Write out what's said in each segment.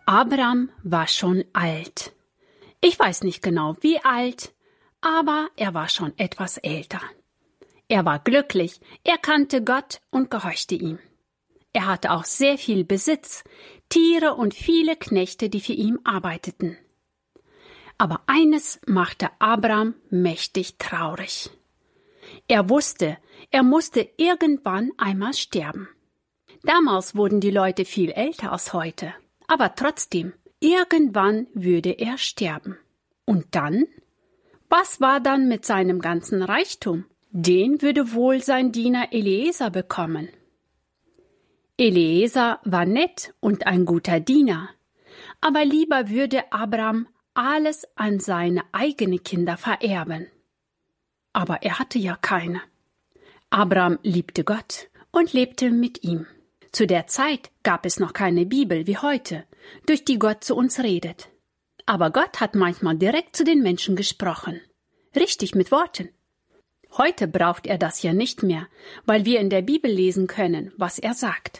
Abraham war schon alt. Ich weiß nicht genau, wie alt, aber er war schon etwas älter. Er war glücklich, er kannte Gott und gehorchte ihm. Er hatte auch sehr viel Besitz, Tiere und viele Knechte, die für ihn arbeiteten. Aber eines machte Abraham mächtig traurig. Er wusste, er musste irgendwann einmal sterben. Damals wurden die Leute viel älter als heute, aber trotzdem, irgendwann würde er sterben. Und dann? Was war dann mit seinem ganzen Reichtum? Den würde wohl sein Diener Eliezer bekommen. Eliezer war nett und ein guter Diener, aber lieber würde Abraham alles an seine eigenen Kinder vererben. Aber er hatte ja keine. Abraham liebte Gott und lebte mit ihm. Zu der Zeit gab es noch keine Bibel wie heute, durch die Gott zu uns redet. Aber Gott hat manchmal direkt zu den Menschen gesprochen. Richtig mit Worten. Heute braucht er das ja nicht mehr, weil wir in der Bibel lesen können, was er sagt.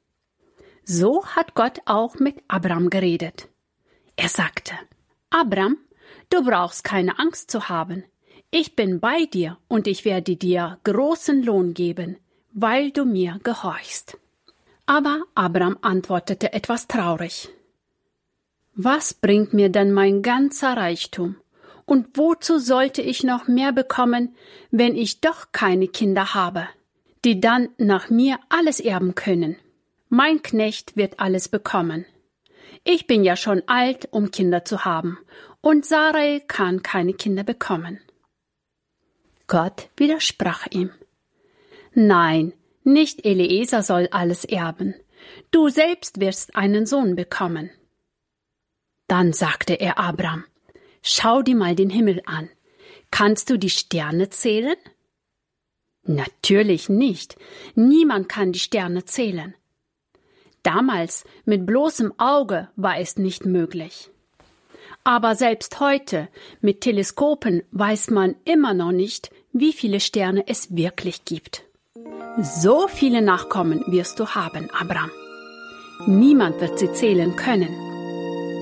So hat Gott auch mit Abraham geredet. Er sagte: Abraham, du brauchst keine Angst zu haben. Ich bin bei dir und ich werde dir großen Lohn geben, weil du mir gehorchst. Aber Abraham antwortete etwas traurig. Was bringt mir denn mein ganzer Reichtum? Und wozu sollte ich noch mehr bekommen, wenn ich doch keine Kinder habe, die dann nach mir alles erben können? Mein Knecht wird alles bekommen. Ich bin ja schon alt, um Kinder zu haben, und Sarai kann keine Kinder bekommen. Gott widersprach ihm. Nein, nicht Eliezer soll alles erben. Du selbst wirst einen Sohn bekommen. Dann sagte er Abraham: Schau dir mal den Himmel an. Kannst du die Sterne zählen? Natürlich nicht. Niemand kann die Sterne zählen. Damals mit bloßem Auge war es nicht möglich. Aber selbst heute mit Teleskopen weiß man immer noch nicht, wie viele Sterne es wirklich gibt. So viele Nachkommen wirst du haben, Abraham. Niemand wird sie zählen können.